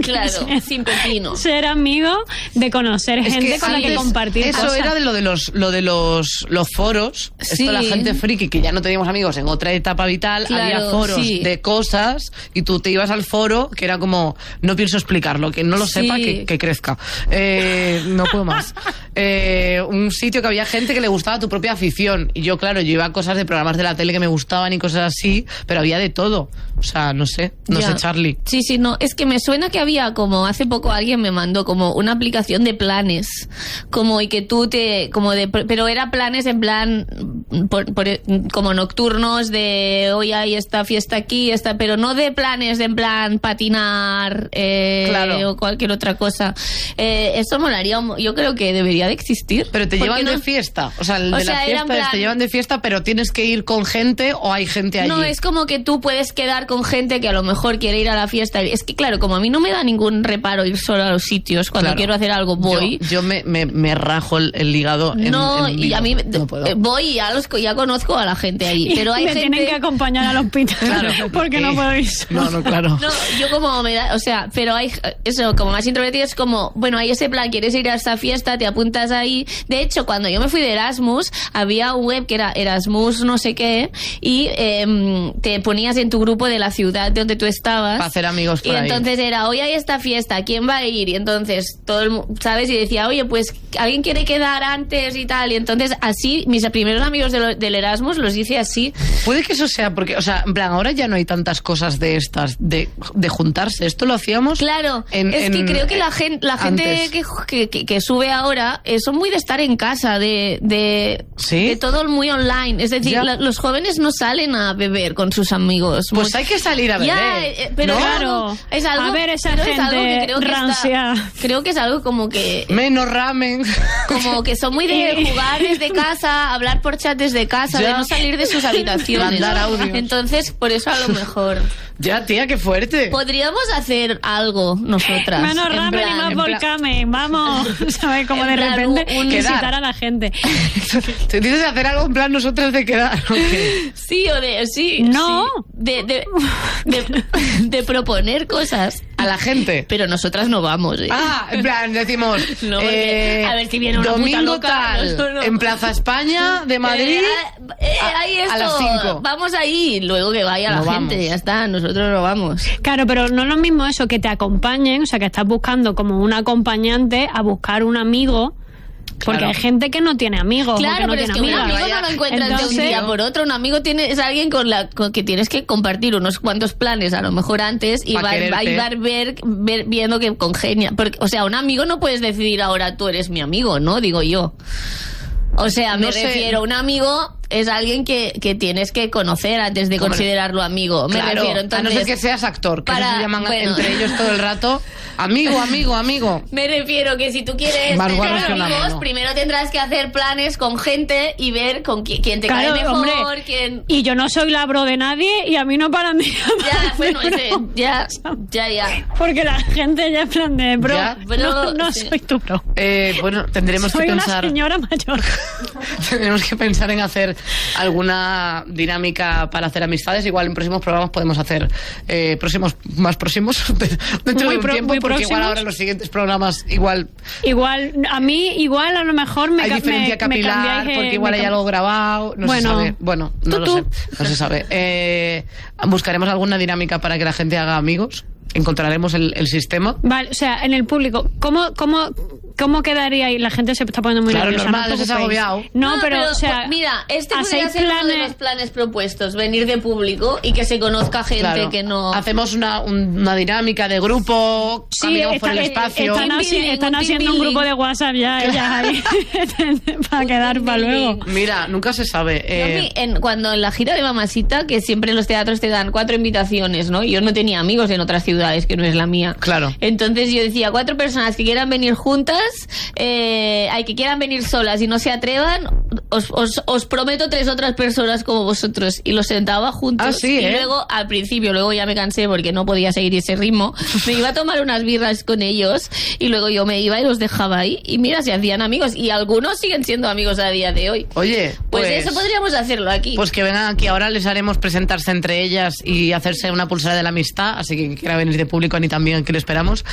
Claro, sin pepino. Ser amigo, de conocer gente con la que compartir eso cosas. Era de lo de los foros. Sí. Esto, la gente friki, que ya no teníamos amigos en otra etapa vital, Claro, había foros de cosas y tú te ibas al foro, que era como, no pienso explicarlo, que no lo sepa, que crezca. No puedo más. Un sitio que había gente que le gustaba tu propia afición. Y yo, claro, yo iba a cosas de programas de la tele que me gustaban y cosas así, pero había de todo. O sea, no sé, Charlie. Sí, no, es que me suena que había como, hace poco alguien me mandó como una aplicación de planes, como y que tú pero era planes en plan, como nocturnos de hoy hay esta fiesta aquí, pero no de planes en plan patinar, o cualquier otra cosa. Eso molaría, yo creo que debería de existir. Pero te llevan de fiesta, o sea, las fiestas te llevan de fiesta, pero tienes que ir con gente o hay gente allí. No, es como que tú puedes quedar con gente que a lo mejor quiere ir a la fiesta. Es que claro, como a mí no me da ningún reparo ir solo a los sitios, cuando quiero hacer algo voy. Yo me rajo el hígado. Y a mí no puedo. voy y ya conozco a la gente allí. Pero hay me gente... tienen que acompañar al hospital, claro, porque no puedo ir solo. No, claro. No, yo como me da, o sea, pero hay eso, como más introvertido es como, bueno, hay ese plan, quieres ir a esta fiesta, te apuntas ahí. De hecho, cuando yo me fui de Erasmus, había un web que era Erasmus no sé qué, y te ponías en tu grupo de la ciudad de donde tú estabas. Para hacer amigos por y ahí. entonces era, hoy hay esta fiesta, ¿quién va a ir? Y entonces todo el mundo, ¿sabes? Y decía, oye, pues alguien quiere quedar antes y tal. Y entonces así, mis primeros amigos del Erasmus los hice así. Puede que eso sea porque, o sea, en plan, ahora ya no hay tantas cosas de estas, de juntarse. Esto lo hacíamos. Claro, que creo que la gente que sube ahora son muy de estar en casa, de todo muy online. Es decir, los jóvenes no salen a beber con sus amigos. Pues hay que salir a beber. Pero ¿no? claro, es algo, a ver esa gente rancia. Creo que es algo como que... Menos ramen. Como que son muy de jugar desde casa, hablar por chat desde casa, de no salir de sus habitaciones. Mandar audios. Entonces, por eso a lo mejor... Ya, tía, qué fuerte. Podríamos hacer algo nosotras. Menos ramen y más volcame. Vamos, ¿sabes? Como de repente visitar a la gente. ¿Te dices hacer algo en plan nosotras de quedar? Okay. Sí, sí. No. Sí. De proponer cosas a la gente. Pero nosotras no vamos. En plan, decimos... No, porque, a ver si viene una domingo puta loca, tal, en Plaza España de Madrid a las 5. Vamos ahí, luego que vaya la gente, ya está, nosotros no vamos. Claro, pero no es lo mismo eso, que te acompañen, o sea, que estás buscando como un acompañante a buscar un amigo. Porque hay gente que no tiene amigos. Claro, no pero tiene es que amigas. un amigo no lo encuentras de un día por otro. Un amigo es alguien con que tienes que compartir unos cuantos planes, a lo mejor antes, y va a viendo que congenia. Porque, o sea, un amigo no puedes decidir ahora tú eres mi amigo, ¿no? Digo yo. O sea, me refiero, un amigo es alguien que tienes que conocer antes de considerarlo amigo. Me refiero, entonces, a no ser que seas actor, que eso se llaman entre ellos todo el rato. Amigo. Me refiero que si tú quieres tener amigos, primero tendrás que hacer planes con gente y ver con quién te cae mejor, hombre. quién... Y yo no soy la bro de nadie y a mí no paran de Ya. Porque la gente ya es plan de bro. No soy tu bro. Bueno, tendremos que pensar... Soy una señora mayor. Tendremos que pensar en hacer alguna dinámica para hacer amistades. Igual en próximos programas podemos hacer más próximos dentro de un tiempo, porque igual ahora en los siguientes programas igual a mí a lo mejor hay diferencia capilar, porque igual hay algo grabado, no se sabe. Bueno, no se sabe. Buscaremos alguna dinámica para que la gente haga amigos. Encontraremos el sistema. Vale, o sea, en el público, ¿cómo quedaría ahí? La gente se está poniendo muy nerviosa. Normal, no es agobiado. No, pero, o sea... Mira, podría ser uno de los planes propuestos, venir de público y que se conozca gente que no... Hacemos una dinámica de grupo, caminamos por el espacio. Están haciendo un grupo de WhatsApp ya, ellas ahí, para quedar para luego. Mira, nunca se sabe. Cuando en la gira de Mamacita, que siempre en los teatros te dan 4 invitaciones, ¿no? Yo no tenía amigos en otras ciudades, que no es la mía. Claro. Entonces yo decía, 4 personas que quieran venir juntas, hay que quieran venir solas y no se atrevan, os prometo 3 otras personas como vosotros. Y los sentaba juntos. Sí, y luego, al principio, luego ya me cansé porque no podía seguir ese ritmo. Me iba a tomar unas birras con ellos y luego yo me iba y los dejaba ahí. Y mira, se hacían amigos. Y algunos siguen siendo amigos a día de hoy. Oye, pues eso podríamos hacerlo aquí. Pues que vengan aquí. Ahora les haremos presentarse entre ellas y hacerse una pulsera de la amistad. Así que quiera venir de público, ni también que le esperamos.